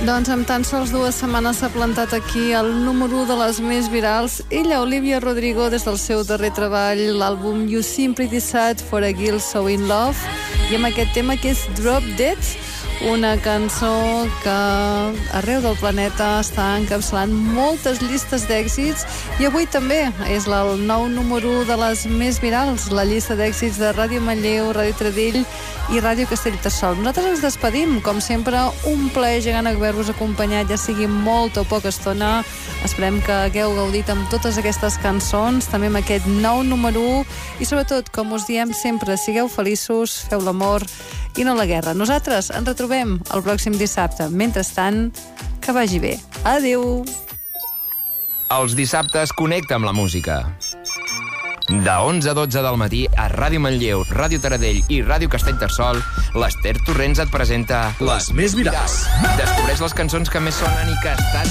Doncs amb tan sols 2 setmanes s'ha plantat aquí el número 1 de les més virals. Ella, Olivia Rodrigo, des del seu darrer treball, l'àlbum You Seem Pretty Sad for a Girl So In Love, i amb aquest tema que és Drop Dead, una cançó que arreu del planeta està encapçalant moltes llistes d'èxits, i avui també és el nou número 1 de les més virals, la llista d'èxits de Ràdio Manlleu, Ràdio Taradell i Ràdio Castellterçol. Nosaltres ens despedim, com sempre, un plaer gegant haver-vos acompanyat, ja sigui molta o poca estona. Esperem que hagueu gaudit amb totes aquestes cançons, també amb aquest nou número 1, i sobretot, com us diem sempre, sigueu feliços, feu l'amor i no la guerra. Nosaltres ens retrobem el pròxim dissabte. Mentrestant, que vagi bé. Adéu! Els dissabtes connecta amb la música. De 11 a 12 del matí a Ràdio Manlleu, Ràdio Taradell i Ràdio Castellterçol, l'Ester Torrents et presenta Les més virals. Descobreix les cançons que més sonen i que estan